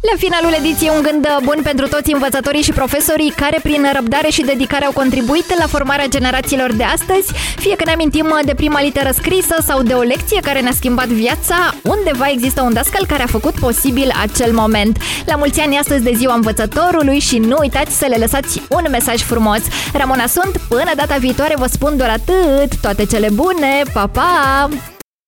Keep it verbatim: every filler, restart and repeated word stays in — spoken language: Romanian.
La finalul ediției, un gând bun pentru toți învățătorii și profesorii care, prin răbdare și dedicare, au contribuit la formarea generațiilor de astăzi. Fie că ne amintim de prima literă scrisă sau de o lecție care ne-a schimbat viața, undeva există un dascăl care a făcut posibil acel moment. La mulți ani astăzi de ziua învățătorului și nu uitați să le lăsați un mesaj frumos. Ramona sunt, până data viitoare vă spun doar atât, toate cele bune, pa, pa!